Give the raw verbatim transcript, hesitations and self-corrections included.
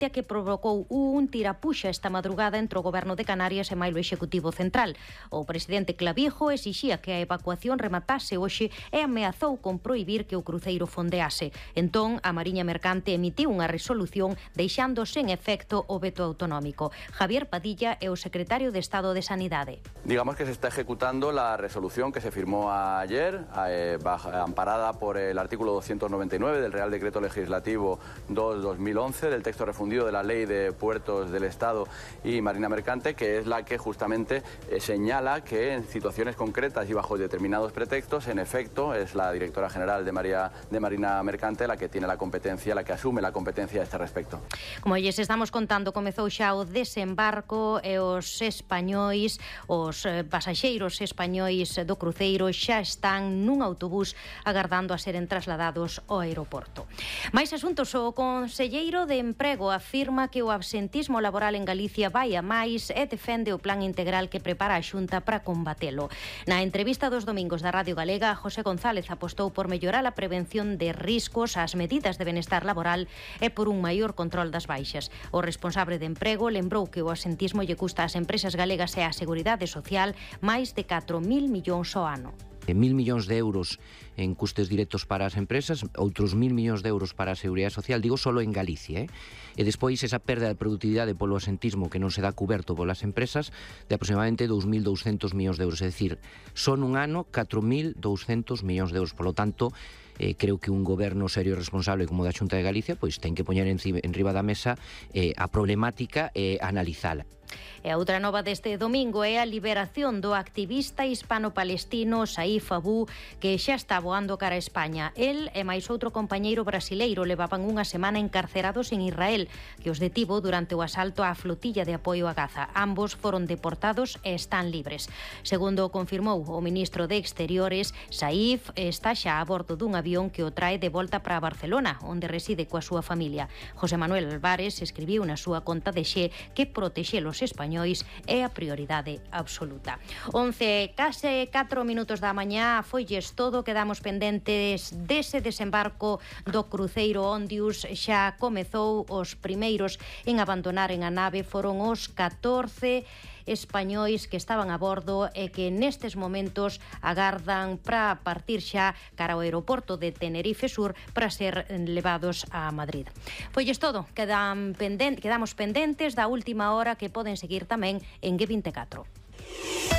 que provocou un tirapuxa esta madrugada entre o Goberno de Canarias e mailo Executivo Central. O presidente Clavijo exixía que a evacuación rematase hoxe e ameazou con prohibir que o cruceiro fondease. Entón, a Mariña Mercante emitiu unha resolución deixando sen efecto o veto autonómico. Javier Padilla é o secretario de Estado de Sanidade. Digamos que se está ejecutando la resolución que se firmó ayer, eh, baja, amparada por el artículo doscientos noventa y nueve del Real Decreto Legislativo dos barra dos mil once, del texto refundido de la Ley de Puertos del Estado y Marina Mercante, que es la que justamente eh, señala que en situaciones concretas y bajo determinados pretextos, en efecto, es la directora general de, María, de Marina Mercante la que tiene la competencia, la que asume la competencia a este respecto. Como lles estamos contando, comezou xa o desembarco e os españois, os pasaxeiros españois do cruceiro xa están nun autobús agardando a seren trasladados ao aeroporto. Mais asuntos, o conselleiro de Emprego afirma que o absentismo laboral en Galicia vai a máis e defende o plan integral que prepara a Xunta para combatelo. Na entrevista dos domingos da Radio Galega, José González apostou por mellorar a prevención de riscos, as medidas de benestar laboral e por un maior control das baixas. O responsable de Emprego lembrou que o absentismo lle custa ás empresas galegas e á Seguridade Social máis de catro mil millóns ao ano. Mil millóns de euros en custes directos para as empresas, outros mil millóns de euros para a Seguridade Social, digo solo en Galicia, eh? E despois esa perda de productividade polo asentismo que non se dá cuberto polas empresas de aproximadamente dous mil douscentos millóns de euros, é dicir, son un ano catro mil douscentos millóns de euros, polo tanto, eh, creo que un goberno serio e responsable como da Xunta de Galicia pois ten que poñer en, en riba da mesa eh, a problemática e eh, analizala. E a outra nova deste domingo é a liberación do activista hispano-palestino Saif Abu, que xa está voando cara a España. El e máis outro compañeiro brasileiro levaban unha semana encarcerados en Israel, que os detivo durante o asalto á flotilla de apoio a Gaza. Ambos foron deportados e están libres. Segundo confirmou o ministro de Exteriores, Saif está xa a bordo dun avión que o trae de volta para Barcelona, onde reside coa súa familia. José Manuel Álvarez escribiu na súa conta de Xe que protexer os españois é a prioridade absoluta. once, case catro minutos da mañá, foilles todo, quedamos pendentes dese desembarco do cruceiro Ondius. Xa comezou, os primeiros en abandonar en a nave foron os catorce españois que estaban a bordo e que nestes momentos agardan para partir xa cara ao aeroporto de Tenerife Sur para ser levados a Madrid. Foilles todo, quedan pendentes, quedamos pendentes da última hora que poden seguir tamén en G veinticuatro.